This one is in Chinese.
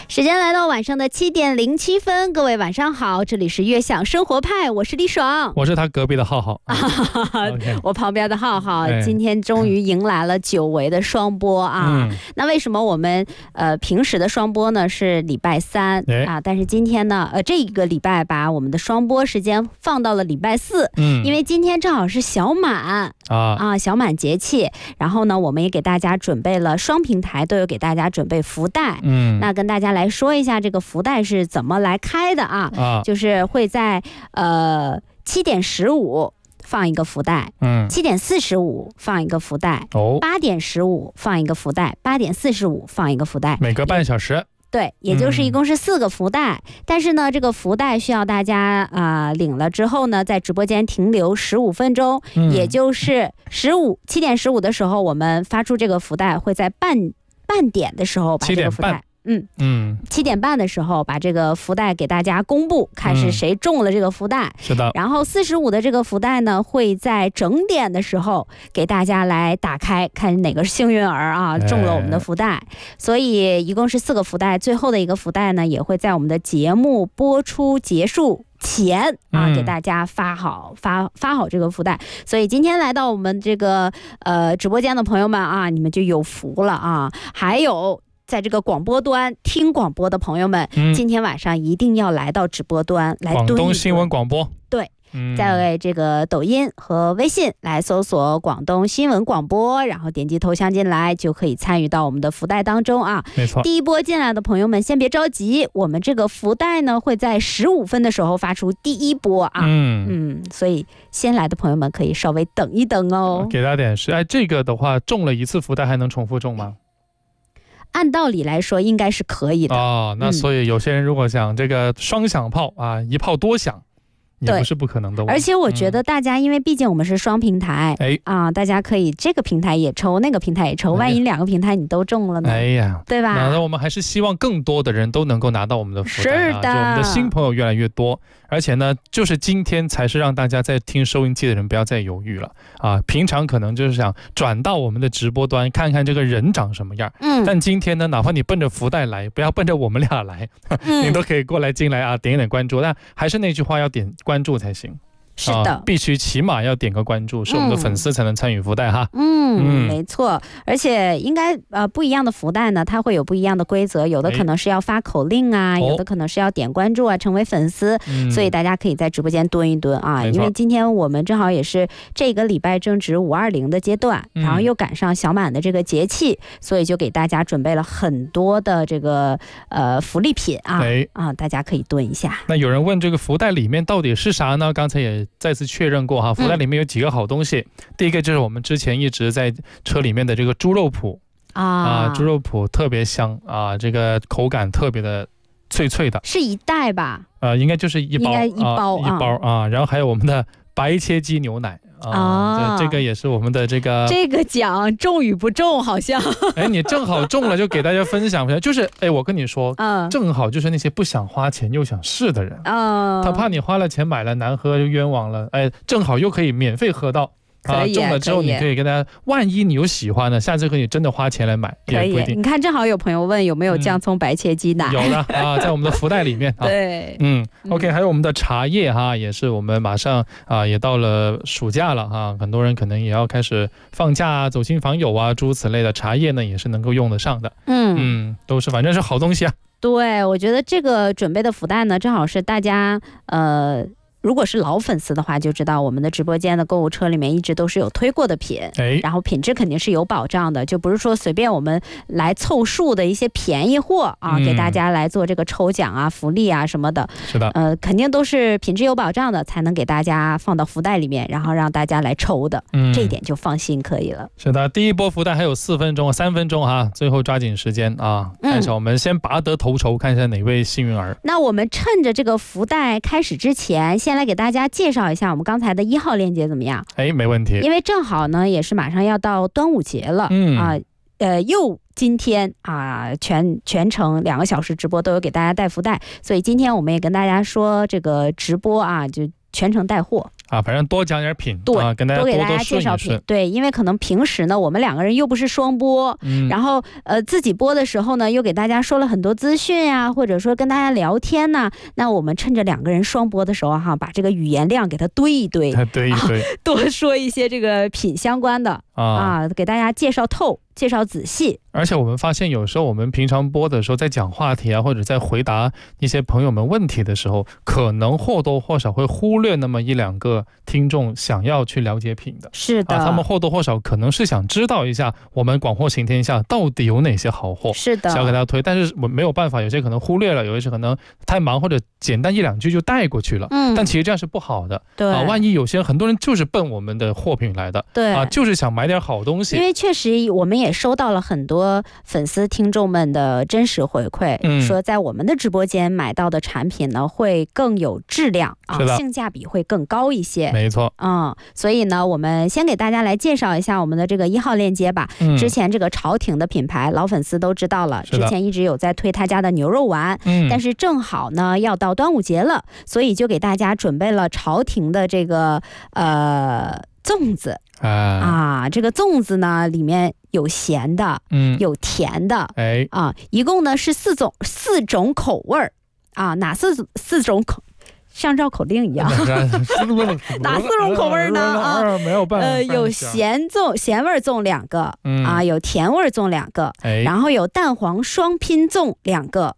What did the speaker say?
时间来到晚上的7点07分，各位晚上好，这里是悦享生活派，我是李爽， 我是他隔壁的浩浩我旁边的浩浩，今天终于迎来了久违的双播啊。那为什么我们平时的双播呢是礼拜三啊，但是今天呢这个礼拜把我们的双播时间放到了礼拜四，因为今天正好是小满小满节气，然后呢我们也给大家准备了双平台都有给大家准备福袋，那跟大家来说一下这个福袋是怎么来开的啊，就是会在7点15放一个福袋，7点45放一个福袋，8点15放一个福袋，8点45放一个福袋， 每隔半小时。 对，也就是一共是4个福袋，但是呢，这个福袋需要大家领了之后呢，在直播间停留15分钟，也就是7点15的时候，我们发出这个福袋，会在半点的时候把这个福袋。7点半的时候把这个福袋给大家公布，看是谁中了这个福袋。 是的。 然后45的这个福袋呢，会在整点的时候给大家来打开，看哪个是幸运儿啊，中了我们的福袋。所以一共是4个福袋，最后的一个福袋呢，也会在我们的节目播出结束前给大家发好这个福袋。所以今天来到我们这个直播间的朋友们啊，你们就有福了啊。还有在这个广播端听广播的朋友们，今天晚上一定要来到直播端来蹲一蹲。 广东新闻广播。 对，在这个抖音和微信来搜索广东新闻广播，然后点击头像进来，就可以参与到我们的福袋当中啊。 没错。 第一波进来的朋友们先别着急，我们这个福袋呢会在15分的时候发出第一波啊。所以先来的朋友们可以稍微等一等哦。 给大家点是，这个的话中了一次福袋还能重复中吗？ 按道理来说应该是可以的那所以有些人如果想这个双响炮啊，一炮多响也不是不可能的。 而且我觉得大家因为毕竟我们是双平台大家可以这个平台也抽，那个平台也抽，万一2个平台你都中了呢？对吧？ 那我们还是希望更多的人都能够拿到我们的福袋， 是的， 就我们的新朋友越来越多。而且呢，就是今天才是让大家在听收音机的人不要再犹豫了平常可能就是想转到我们的直播端看看这个人长什么样，但今天呢，哪怕你奔着福袋来，不要奔着我们俩来，你都可以过来进来点一点关注。但还是那句话，要点关注才行。 是的， 必须起码要点个关注，是我们的粉丝才能参与福袋哈。 没错。而且应该不一样的福袋呢，它会有不一样的规则，有的可能是要发口令有的可能是要点关注成为粉丝。所以大家可以在直播间蹲一蹲因为今天我们正好也是这个礼拜正值520的阶段，然后又赶上小满的这个节气，所以就给大家准备了很多的这个福利品大家可以蹲一下。 那有人问这个福袋里面到底是啥呢？刚才也再次确认过福袋里面有几个好东西。第一个就是我们之前一直在车里面的这个猪肉脯猪肉脯特别香这个口感特别的脆脆的， 是一袋吧？ 应该就是一包然后还有我们的白切鸡牛奶这个也是我们的这个奖中与不中好像你正好中了就给大家分享一下，就是我跟你说正好就是那些不想花钱又想试的人他怕你花了钱买了难喝就冤枉了，正好又可以免费喝到中了之后你可以跟大家，万一你有喜欢的，下次可以真的花钱来买也不一定。你看正好有朋友问有没有姜葱白切鸡奶， 有的在我们的福袋里面对 OK， 还有我们的茶叶也是我们马上也到了暑假了很多人可能也要开始放假走亲访友诸如此类的，茶叶呢也是能够用得上的都是反正是好东西对，我觉得这个准备的福袋呢正好是大家如果是老粉丝的话就知道我们的直播间的购物车里面一直都是有推过的品然后品质肯定是有保障的，就不是说随便我们来凑数的一些便宜货给大家来做这个抽奖福利什么的。 是的肯定都是品质有保障的才能给大家放到福袋里面，然后让大家来抽的这一点就放心可以了。 是的，第一波福袋还有3分钟最后抓紧时间看一下我们先拔得头筹，看一下哪位幸运儿。 那我们趁着这个福袋开始之前，先来给大家介绍一下我们刚才的1号链接怎么样？ 没问题。 因为正好呢也是马上要到端午节了又今天全程2个小时直播都有给大家带福袋，所以今天我们也跟大家说这个直播就全程带货。 啊，反正多讲点品， 对， 跟大家多给大家介绍品，对，因为可能平时呢，我们2个人又不是双播，然后自己播的时候呢，又给大家说了很多资讯啊，或者说跟大家聊天呐，那我们趁着2个人双播的时候哈，把这个语言量给它堆一堆，多说一些这个品相关的啊，给大家介绍透。介绍仔细， 而且我们发现有时候我们平常播的时候，在讲话题啊，或者在回答一些朋友们问题的时候，可能或多或少会忽略那么1-2个听众想要去了解品的。 是的， 他们或多或少可能是想知道一下我们广货行天下到底有哪些好货， 是的， 想要给大家推，但是我没有办法，有些可能忽略了，有些可能太忙或者简单1-2句就带过去了。但其实这样是不好的。 对万一有些很多人就是奔我们的货品来的， 对就是想买点好东西。 因为确实我们也收到了很多粉丝听众们的真实回馈，说在我们的直播间买到的产品呢会更有质量性价比会更高一些。 没错， 所以呢，我们先给大家来介绍一下我们的这个1号链接吧。之前这个朝廷的品牌老粉丝都知道了，之前一直有在推他家的牛肉丸，但是正好呢要到端午节了，所以就给大家准备了朝廷的这个粽子这个粽子呢里面有咸的，有甜的，一共呢是4种口味儿哪四种口？像绕口令一样，哪4种口味呢？ 没有办法。 有咸味粽2个，有甜味粽2个，然后有蛋黄双拼粽2个，